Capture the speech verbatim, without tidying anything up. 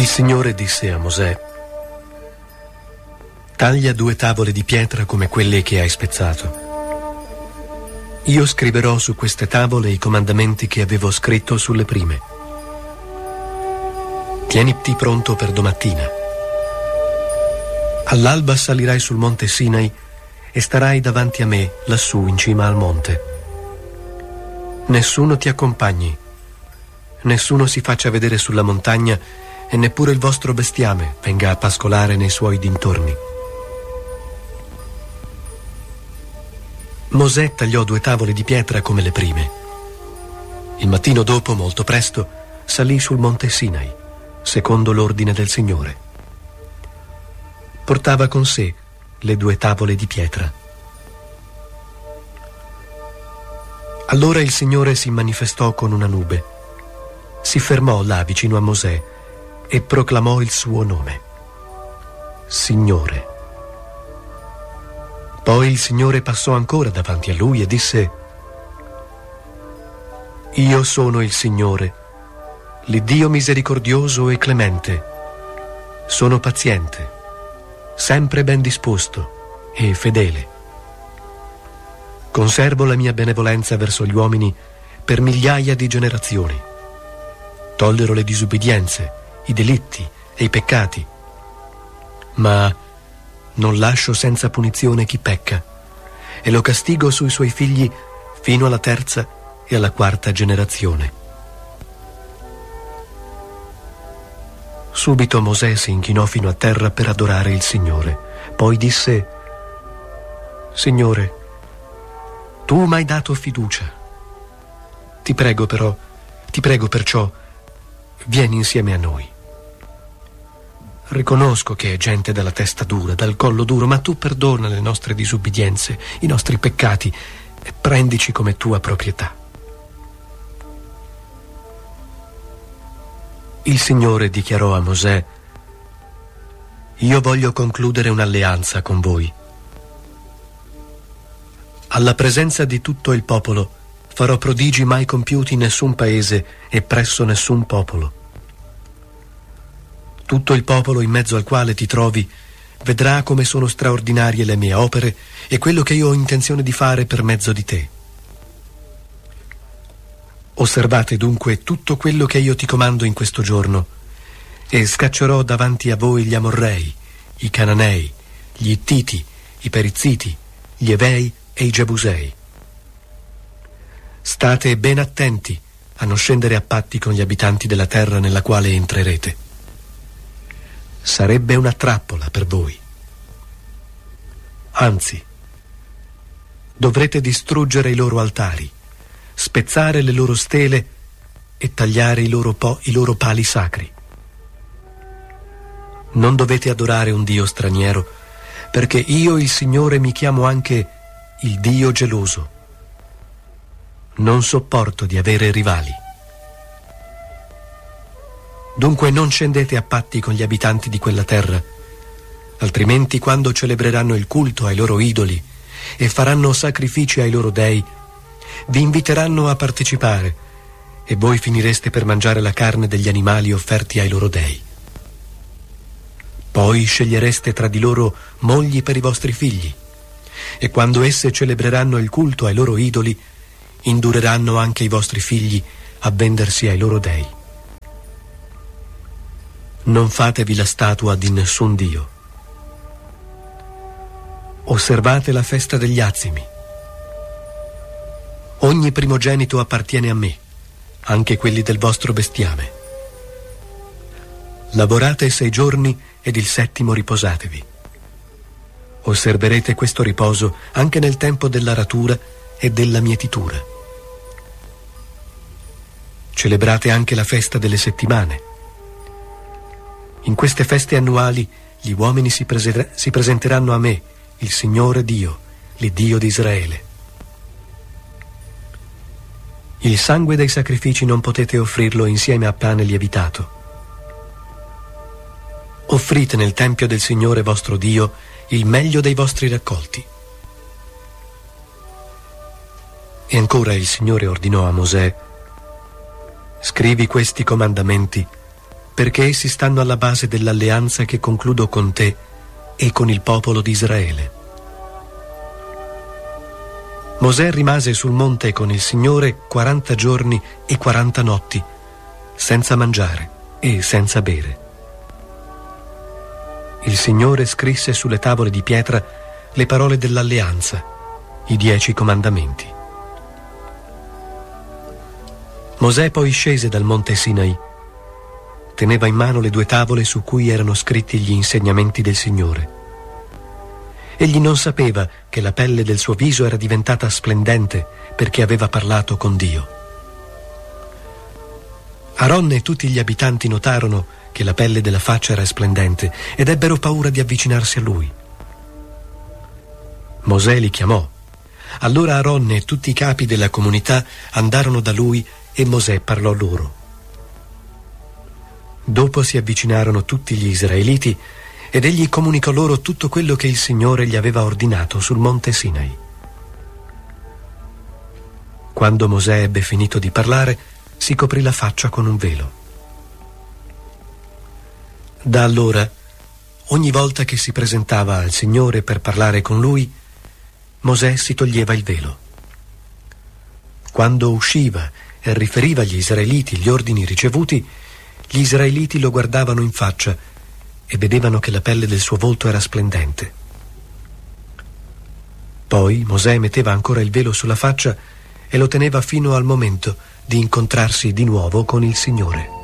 Il Signore disse a Mosè: taglia due tavole di pietra come quelle che hai spezzato. Io scriverò su queste tavole i comandamenti che avevo scritto sulle prime. Tieniti pronto per domattina. All'alba salirai sul monte Sinai e starai davanti a me lassù in cima al monte. Nessuno ti accompagni, nessuno si faccia vedere sulla montagna e neppure il vostro bestiame venga a pascolare nei suoi dintorni. Mosè tagliò due tavole di pietra come le prime. Il mattino dopo, molto presto, salì sul monte Sinai, secondo l'ordine del Signore. Portava con sé le due tavole di pietra. Allora il Signore si manifestò con una nube, si fermò là vicino a Mosè e proclamò il suo nome: Signore. Poi il Signore passò ancora davanti a lui e disse: Io sono il Signore, l'Iddio misericordioso e clemente. Sono paziente, sempre ben disposto e fedele. Conservo la mia benevolenza verso gli uomini per migliaia di generazioni. Tollero le disubbidienze, i delitti e i peccati, ma non lascio senza punizione chi pecca, e lo castigo sui suoi figli fino alla terza e alla quarta generazione. Subito Mosè si inchinò fino a terra per adorare il Signore. Poi disse: Signore, tu m'hai dato fiducia. Ti prego però, ti prego perciò, vieni insieme a noi. Riconosco che è gente dalla testa dura, dal collo duro, ma tu perdona le nostre disubbidienze, i nostri peccati, e prendici come tua proprietà. Il Signore dichiarò a Mosè: Io voglio concludere un'alleanza con voi. Alla presenza di tutto il popolo farò prodigi mai compiuti in nessun paese e presso nessun popolo. Tutto il popolo in mezzo al quale ti trovi vedrà come sono straordinarie le mie opere e quello che io ho intenzione di fare per mezzo di te. Osservate dunque tutto quello che io ti comando in questo giorno, e scaccerò davanti a voi gli Amorrei, i Cananei, gli Ittiti, i Perizziti, gli Evei e i Gebusei. State ben attenti a non scendere a patti con gli abitanti della terra nella quale entrerete. Sarebbe una trappola per voi. Anzi, dovrete distruggere i loro altari, spezzare le loro stele e tagliare i loro, po- i loro pali sacri. Non dovete adorare un Dio straniero, perché io, il Signore, mi chiamo anche il Dio geloso. Non sopporto di avere rivali. Dunque non scendete a patti con gli abitanti di quella terra, altrimenti quando celebreranno il culto ai loro idoli e faranno sacrifici ai loro dei, vi inviteranno a partecipare e voi finireste per mangiare la carne degli animali offerti ai loro dei. Poi scegliereste tra di loro mogli per i vostri figli, e quando esse celebreranno il culto ai loro idoli, indureranno anche i vostri figli a vendersi ai loro dei. Non fatevi la statua di nessun Dio. Osservate la festa degli azimi. Ogni primogenito appartiene a me, anche quelli del vostro bestiame. Lavorate sei giorni ed il settimo riposatevi. Osserverete questo riposo anche nel tempo dell'aratura e della mietitura. Celebrate anche la festa delle settimane. In queste feste annuali gli uomini si, prese- si presenteranno a me, il Signore Dio, l'Iddio di Israele. Il sangue dei sacrifici non potete offrirlo insieme a pane lievitato. Offrite nel tempio del Signore vostro Dio il meglio dei vostri raccolti. E ancora il Signore ordinò a Mosè: scrivi questi comandamenti perché essi stanno alla base dell'alleanza che concludo con te e con il popolo di Israele. Mosè rimase sul monte con il Signore quaranta giorni e quaranta notti, senza mangiare e senza bere. Il Signore scrisse sulle tavole di pietra le parole dell'alleanza, i dieci comandamenti. Mosè poi scese dal monte Sinai. Teneva in mano le due tavole su cui erano scritti gli insegnamenti del Signore. Egli non sapeva che la pelle del suo viso era diventata splendente perché aveva parlato con Dio. Aaron e tutti gli abitanti notarono che la pelle della faccia era splendente ed ebbero paura di avvicinarsi a lui. Mosè li chiamò. Allora Aaron e tutti i capi della comunità andarono da lui e Mosè parlò loro. Dopo si avvicinarono tutti gli israeliti ed egli comunicò loro tutto quello che il Signore gli aveva ordinato sul monte Sinai. Quando Mosè ebbe finito di parlare, si coprì la faccia con un velo. Da allora, ogni volta che si presentava al Signore per parlare con lui, Mosè si toglieva il velo. Quando usciva e riferiva agli israeliti gli ordini ricevuti, gli israeliti lo guardavano in faccia e vedevano che la pelle del suo volto era splendente. Poi Mosè metteva ancora il velo sulla faccia e lo teneva fino al momento di incontrarsi di nuovo con il Signore.